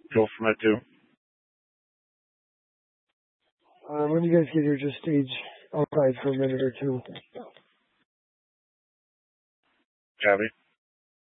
go from it too. When you guys get here, just stage outside for a minute or two. Copy.